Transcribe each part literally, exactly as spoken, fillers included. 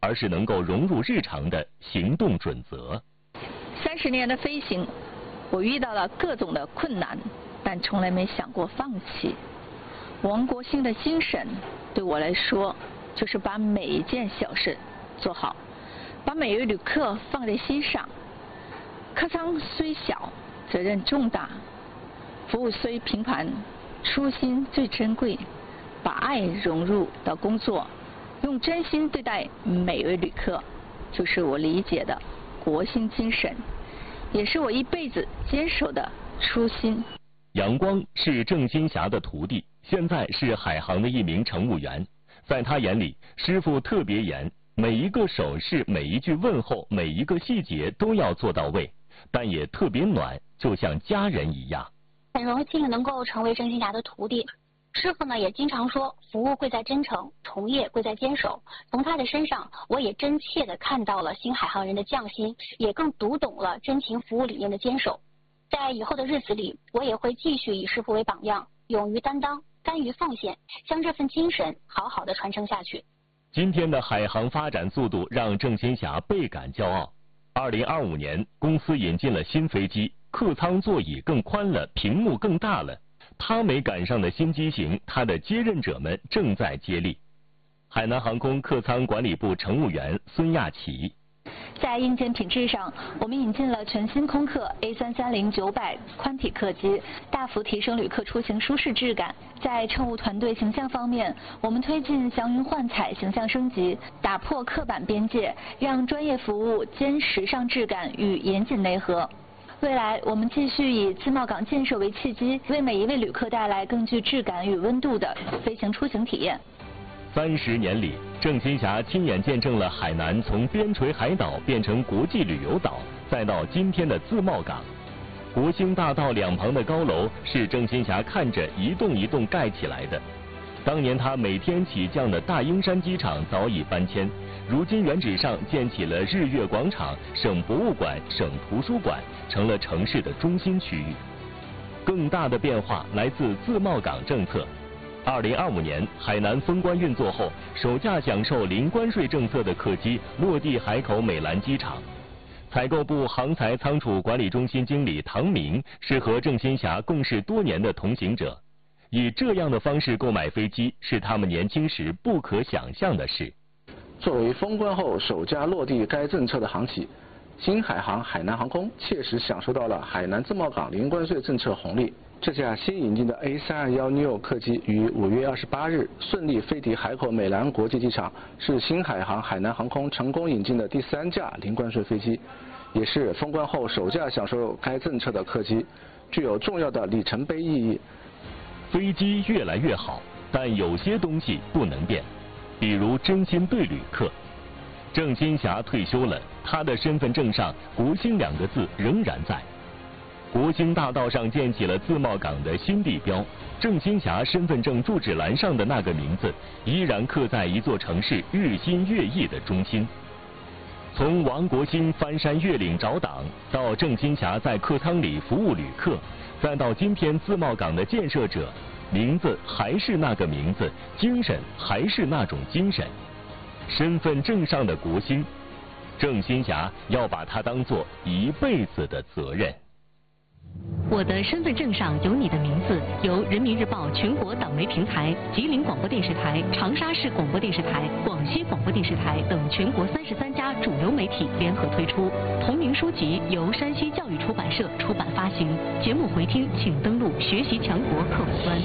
而是能够融入日常的行动准则。 三十年的飞行，我遇到了各种的困难，但从来没想过放弃。王国兴的精神对我来说，就是把每一件小事做好，把每位旅客放在心上。客舱虽小，责任重大；服务虽平凡，初心最珍贵。把爱融入到工作，用真心对待每位旅客，就是我理解的国兴精神，也是我一辈子坚守的初心。 杨光是郑金霞的徒弟，现在是海航的一名乘务员。在他眼里，师傅特别严，每一个手势、每一句问候、每一个细节都要做到位，但也特别暖，就像家人一样。 很荣幸能够成为郑金霞的徒弟。师傅呢也经常说，服务贵在真诚，从业贵在坚守。从他的身上，我也真切地看到了新海航人的匠心，也更读懂了真情服务理念的坚守。在以后的日子里，我也会继续以师傅为榜样，勇于担当，甘于奉献，将这份精神好好的传承下去。 今天的海航发展速度让郑金霞倍感骄傲。二零二五年，公司引进了新飞机，客舱座椅更宽了，屏幕更大了。他没赶上的新机型，他的接任者们正在接力。海南航空客舱管理部乘务员孙亚琪。 在硬件品质上，我们引进了全新空客 A 三三零九百宽体客机，大幅提升旅客出行舒适质感。在乘务团队形象方面，我们推进祥云幻彩形象升级，打破刻板边界，让专业服务兼时尚质感与严谨内核。未来，我们继续以自贸港建设为契机，为每一位旅客带来更具质感与温度的飞行出行体验。 三十年里，郑金霞亲眼见证了海南从边陲海岛变成国际旅游岛，再到今天的自贸港。国兴大道两旁的高楼是郑金霞看着一栋一栋盖起来的。当年他每天起降的大英山机场早已搬迁，如今原址上建起了日月广场、省博物馆、省图书馆，成了城市的中心区域。更大的变化来自自贸港政策。二零二五年，海南封关运作后，首架享受零关税政策的客机落地海口美兰机场。采购部航材仓储管理中心经理唐明是和郑金霞共事多年的同行者。以这样的方式购买飞机，是他们年轻时不可想象的事。 作为封关后首架落地该政策的航企，新海航海南航空切实享受到了海南自贸港零关税政策红利。这架新引进的 A 三二一 neo 客机于五月二十八日顺利飞抵海口美兰国际机场，是新海航海南航空成功引进的第三架零关税飞机，也是封关后首架享受该政策的客机，具有重要的里程碑意义。 飞机越来越好，但有些东西不能变，比如真心对旅客。郑金霞退休了，她的身份证上“国兴”两个字仍然在。国兴大道上建起了自贸港的新地标，郑金霞身份证住址栏上的那个名字，依然刻在一座城市日新月异的中心。从王国兴翻山越岭找党，到郑金霞在客舱里服务旅客，再到今天自贸港的建设者，名字还是那个名字，精神还是那种精神。身份证上的国兴，郑金霞要把它当作一辈子的责任。 我的身份证上有你的名字，由人民日报全国党媒平台、吉林广播电视台、长沙市广播电视台、广西广播电视台等全国三十三家主流媒体联合推出。同名书籍由山西教育出版社出版发行。节目回听请登录学习强国客户端。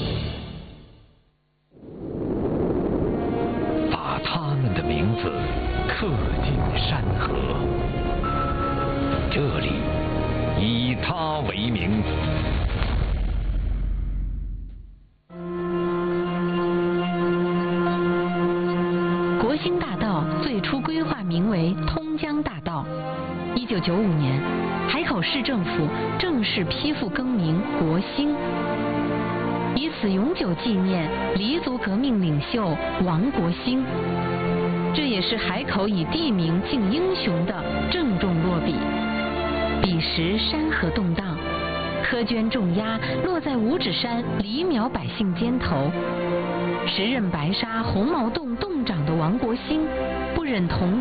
把他们的名字刻进山河，这里以他为名。 国兴大道最初规划名为通江大道。一九九五年，海口市政府正式批复更名国兴，以此永久纪念黎族革命领袖王国兴。这也是海口以地名敬英雄的郑重落笔。彼时山河动荡，苛捐重压落在五指山黎苗百姓肩头。时任白沙红毛洞洞长的王国兴不忍同